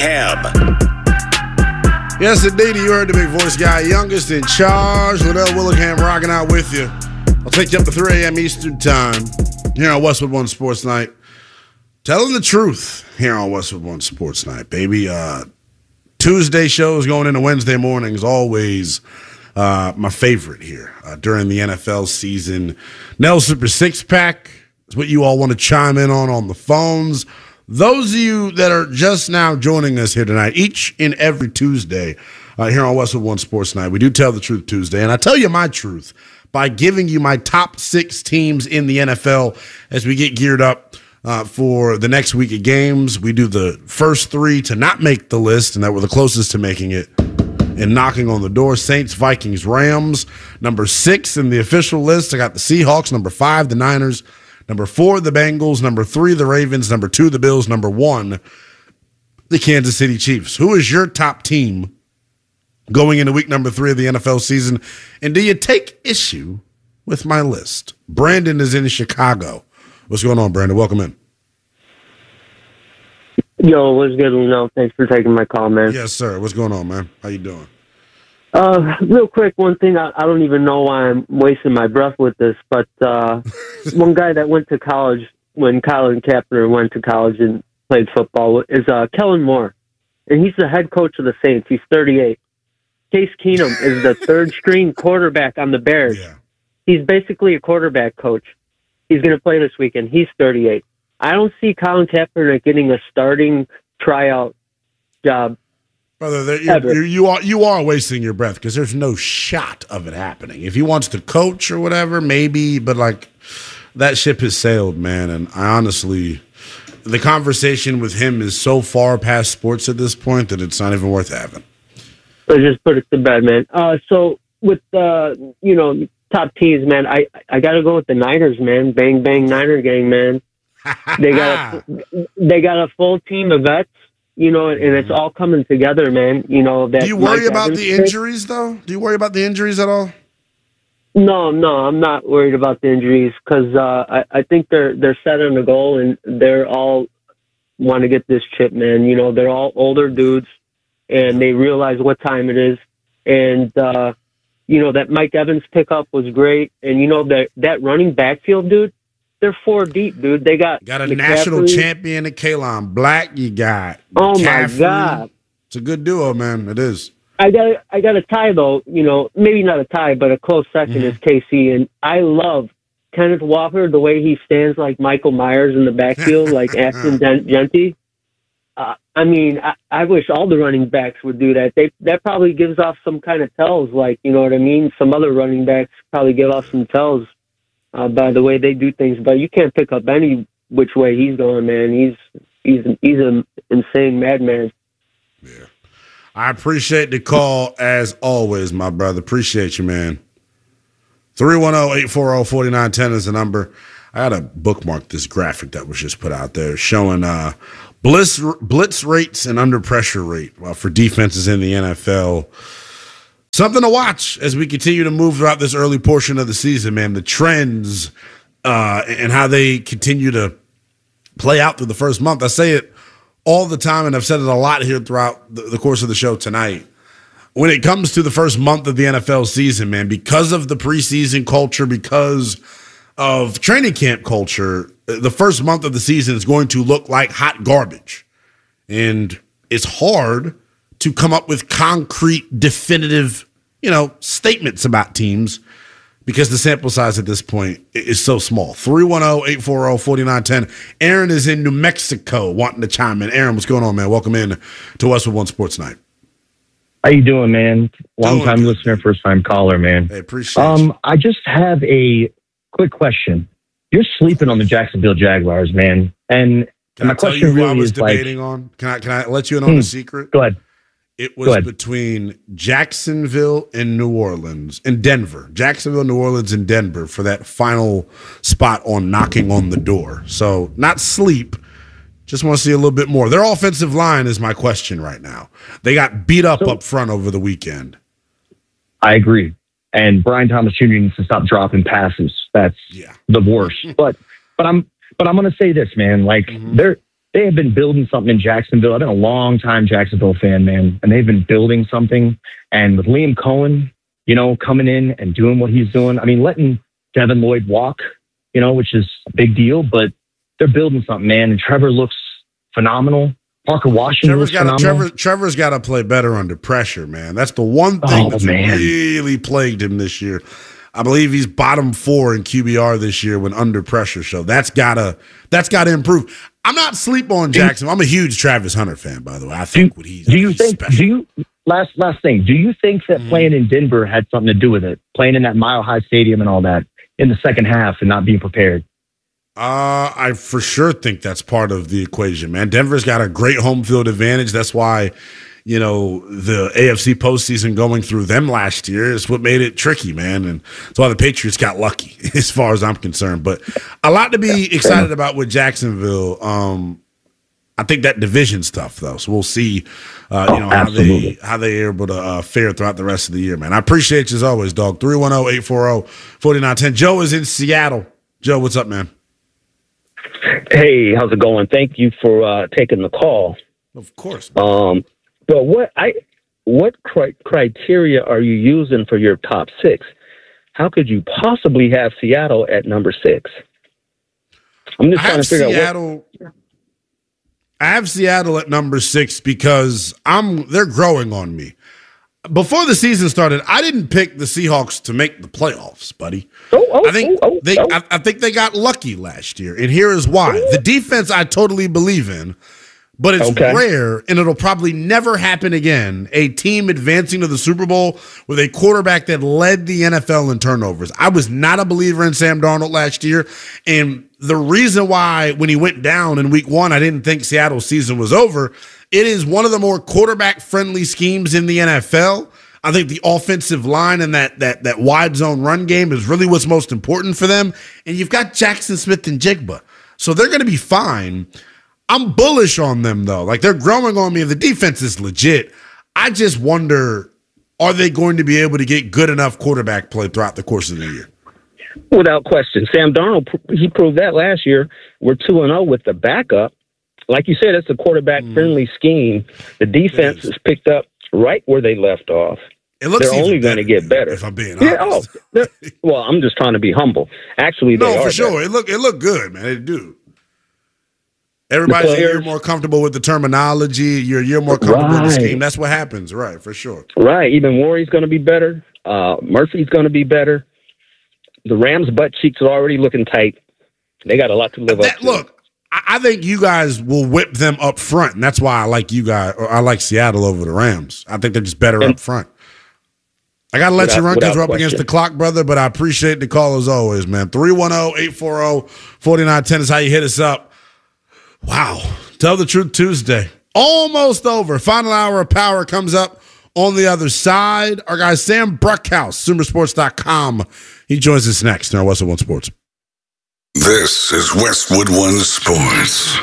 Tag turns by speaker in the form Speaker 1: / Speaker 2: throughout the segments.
Speaker 1: Willingham.
Speaker 2: Yes, indeed. You heard the big voice guy, youngest in charge. Liddell Willingham rocking out with you. I'll take you up to 3 a.m. Eastern Time here on Westwood One Sports Night. Telling the truth here on Westwood One Sports Night, baby. Tuesday shows going into Wednesday mornings, always my favorite here during the NFL season. Nell Super Six Pack is what you all want to chime in on the phones. Those of you that are just now joining us here tonight, each and every Tuesday here on Westwood One Sports Night, we do Tell the Truth Tuesday. And I tell you my truth by giving you my top 6 teams in the NFL as we get geared up for the next week of games. We do the first 3 to not make the list, and that were the closest to making it and knocking on the door. Saints, Vikings, Rams. Number 6 in the official list, I got the Seahawks. Number 5, the Niners. Number 4, the Bengals. Number 3, the Ravens. Number 2, the Bills. Number 1, the Kansas City Chiefs. Who is your top team going into week number 3 of the NFL season? And do you take issue with my list? Brandon is in Chicago. What's going on, Brandon? Welcome in.
Speaker 3: Yo, what's good, Lino? Thanks for taking my call, man.
Speaker 2: Yes, sir. What's going on, man? How you doing?
Speaker 3: Real quick, one thing, I don't even know why I'm wasting my breath with this, but one guy that went to college when Colin Kaepernick went to college and played football is Kellen Moore, and he's the head coach of the Saints. He's 38. Case Keenum is the third-string quarterback on the Bears.
Speaker 2: Yeah.
Speaker 3: He's basically a quarterback coach. He's going to play this weekend. He's 38. I don't see Colin Kaepernick getting a starting tryout job.
Speaker 2: Brother, you are wasting your breath because there's no shot of it happening. If he wants to coach or whatever, maybe, but like that ship has sailed, man. And I honestly, the conversation with him is so far past sports at this point that it's not even worth having.
Speaker 3: So just put it to bed, man. So with top teams, man, I got to go with the Niners, man. Bang bang Niner gang, man. They got a full team of vets. And it's all coming together, man. Do
Speaker 2: you worry about the injuries, though? Do you worry about the injuries at all?
Speaker 3: No, I'm not worried about the injuries because I think they're set on a goal and they're all want to get this chip, man. They're all older dudes and they realize what time it is. And, that Mike Evans pickup was great. And, that running backfield, dude, they're 4 deep, dude. They got
Speaker 2: a
Speaker 3: McCaffrey,
Speaker 2: national champion at Kalon Black. You got
Speaker 3: McCaffrey. My God.
Speaker 2: It's a good duo, man. It is.
Speaker 3: I got a tie, though. Maybe not a tie, but a close second is KC. And I love Kenneth Walker, the way he stands like Michael Myers in the backfield, like Ashton Genty. I wish all the running backs would do that. That probably gives off some kind of tells, like, you know what I mean? Some other running backs probably give off some tells by the way they do things. But you can't pick up any which way he's going, man. He's an insane madman.
Speaker 2: Yeah. I appreciate the call as always, my brother. Appreciate you, man. 310-840-4910 is the number. I got to bookmark this graphic that was just put out there showing blitz rates and under pressure rate for defenses in the NFL. Something to watch as we continue to move throughout this early portion of the season, man. The trends and how they continue to play out through the first month. I say it all the time, and I've said it a lot here throughout the course of the show tonight. When it comes to the first month of the NFL season, man, because of the preseason culture, because of training camp culture, the first month of the season is going to look like hot garbage. And it's hard to come up with concrete, definitive, statements about teams because the sample size at this point is so small. 310-840-4910. Aaron is in New Mexico wanting to chime in. Aaron, what's going on, man? Welcome in to Westwood One Sports Night.
Speaker 4: How you doing, man? Long-time listener, first-time caller, man.
Speaker 2: Hey, appreciate you.
Speaker 4: I just have a quick question. You're sleeping on the Jacksonville Jaguars, man. And
Speaker 2: my question really is, I was debating on? Can I let you in on a secret?
Speaker 4: Go ahead.
Speaker 2: It was between Jacksonville and New Orleans and Denver. Jacksonville, New Orleans, and Denver for that final spot on knocking on the door. So not sleep. Just want to see a little bit more. Their offensive line is my question right now. They got beat up front over the weekend.
Speaker 4: I agree. And Brian Thomas Jr. needs to stop dropping passes. That's the worst. But I'm going to say this, man. Like they have been building something in Jacksonville. I've been a long time Jacksonville fan, man, and they've been building something. And with Liam Cohen, coming in and doing what he's doing, I mean, letting Devin Lloyd walk, which is a big deal, but they're building something, man. And Trevor looks phenomenal. Parker Washington looks phenomenal.
Speaker 2: Trevor's got to play better under pressure, man. That's the one thing that's really plagued him this year. I believe he's bottom 4 in QBR this year when under pressure. So that's gotta improve. I'm not sleep on Jackson. I'm a huge Travis Hunter fan, by the way. I think
Speaker 4: last thing, do you think that playing in Denver had something to do with it? Playing in that Mile High Stadium and all that in the second half and not being prepared?
Speaker 2: I for sure think that's part of the equation, man. Denver's got a great home field advantage. That's why, the AFC postseason going through them last year is what made it tricky, man. And that's why the Patriots got lucky as far as I'm concerned. But a lot to be excited about with Jacksonville. I think that division's tough, though. So we'll see, how they're able to fare throughout the rest of the year, man. I appreciate you as always, dog. 310-840-4910. Joe is in Seattle. Joe, what's up, man?
Speaker 1: Hey, how's it going? Thank you for taking the call.
Speaker 2: Of course.
Speaker 1: But what criteria are you using for your top 6? How could you possibly have Seattle at number 6? I'm just trying to figure out
Speaker 2: I have Seattle at number 6 because they're growing on me. Before the season started, I didn't pick the Seahawks to make the playoffs, buddy. I think they got lucky last year, and here is why. The defense I totally believe in, but it's rare, and it'll probably never happen again, a team advancing to the Super Bowl with a quarterback that led the NFL in turnovers. I was not a believer in Sam Darnold last year, and the reason why when he went down in week 1, I didn't think Seattle's season was over, it is one of the more quarterback-friendly schemes in the NFL. I think the offensive line and that wide zone run game is really what's most important for them. And you've got Jackson Smith and Jigba. So they're going to be fine. I'm bullish on them, though. Like, they're growing on me. The defense is legit. I just wonder, are they going to be able to get good enough quarterback play throughout the course of the year?
Speaker 1: Without question. Sam Darnold, he proved that last year. We're 2-0 with the backup. Like you said, it's a quarterback-friendly scheme. The defense is picked up right where they left off. They're only going to get better.
Speaker 2: If I'm being honest.
Speaker 1: Well, I'm just trying to be humble. Actually, they are
Speaker 2: for sure. It looked good, man. It do. Everybody's a year more comfortable with the terminology. You're a year more comfortable with the scheme. That's what happens, right? For sure.
Speaker 1: Right. Even Warren's going to be better. Murphy's going to be better. The Rams' butt cheeks are already looking tight. They got a lot to live up to.
Speaker 2: Look, I think you guys will whip them up front, and that's why I like you guys. Or I like Seattle over the Rams. I think they're just better up front. I got to let you run because we're up against the clock, brother, but I appreciate the call as always, man. 310-840-4910 is how you hit us up. Wow. Tell the Truth Tuesday. Almost over. Final hour of power comes up on the other side. Our guy Sam Bruckhouse, SumerSports.com. He joins us next in our Westwood One Sports.
Speaker 5: This is Westwood One Sports.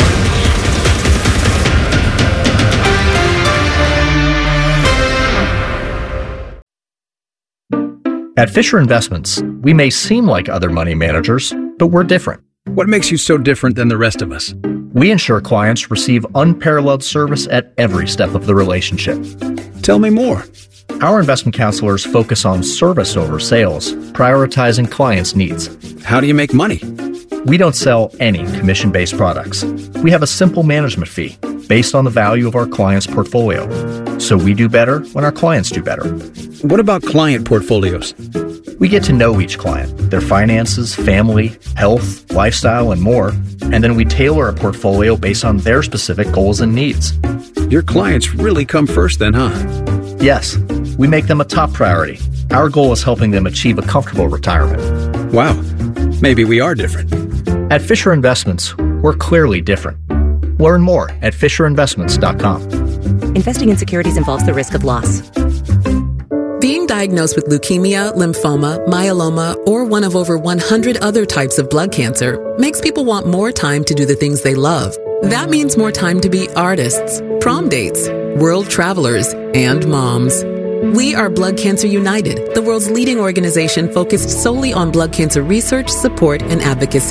Speaker 6: At Fisher Investments, we may seem like other money managers, but we're different.
Speaker 7: What makes you so different than the rest of us?
Speaker 6: We ensure clients receive unparalleled service at every step of the relationship.
Speaker 7: Tell me more.
Speaker 6: Our investment counselors focus on service over sales, prioritizing clients' needs.
Speaker 7: How do you make money?
Speaker 6: We don't sell any commission-based products. We have a simple management fee based on the value of our client's portfolio. So we do better when our clients do better.
Speaker 7: What about client portfolios?
Speaker 6: We get to know each client, their finances, family, health, lifestyle, and more, and then we tailor a portfolio based on their specific goals and needs.
Speaker 7: Your clients really come first then, huh?
Speaker 6: Yes, we make them a top priority. Our goal is helping them achieve a comfortable retirement.
Speaker 7: Wow, maybe we are different.
Speaker 6: At Fisher Investments, we're clearly different. Learn more at FisherInvestments.com.
Speaker 8: Investing in securities involves the risk of loss.
Speaker 9: Being diagnosed with leukemia, lymphoma, myeloma, or one of over 100 other types of blood cancer makes people want more time to do the things they love. That means more time to be artists, prom dates, world travelers, and moms. We are Blood Cancer United, the world's leading organization focused solely on blood cancer research, support, and advocacy.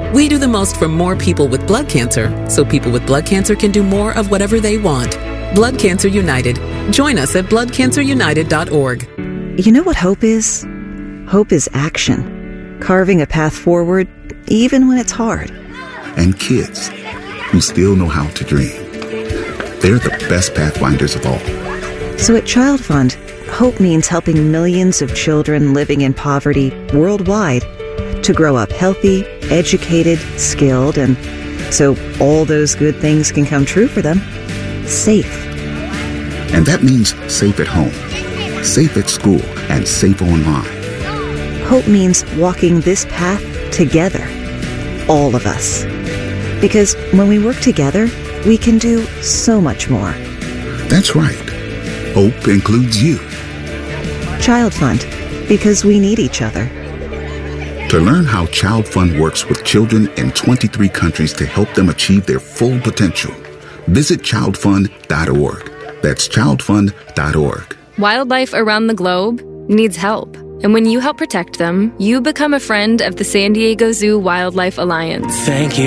Speaker 9: We do the most for more people with blood cancer, so people with blood cancer can do more of whatever they want. Blood Cancer United. Join us at bloodcancerunited.org.
Speaker 10: You know what hope is? Hope is action. Carving a path forward, even when it's hard.
Speaker 5: And kids who still know how to dream. They're the best pathfinders of all.
Speaker 10: So at Child Fund, hope means helping millions of children living in poverty worldwide to grow up healthy, educated, skilled, and so all those good things can come true for them. Safe.
Speaker 5: And that means safe at home, safe at school, and safe online.
Speaker 10: Hope means walking this path together. All of us. Because when we work together, we can do so much more.
Speaker 5: That's right. Hope includes you.
Speaker 10: Child Fund. Because we need each other.
Speaker 5: To learn how Child Fund works with children in 23 countries to help them achieve their full potential, visit childfund.org. That's childfund.org.
Speaker 11: Wildlife around the globe needs help. And when you help protect them, you become a friend of the San Diego Zoo Wildlife Alliance.
Speaker 12: Thank you